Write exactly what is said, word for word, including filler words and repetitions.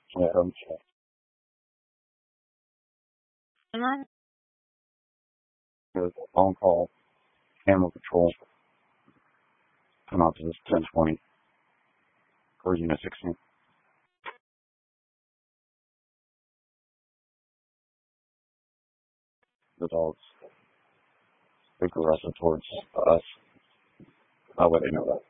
Yeah, I'm sure. Am There's a phone call, Animal Control, come out to this ten twenty for Unit sixteen. The dogs aggressive towards us. I'll let you know that.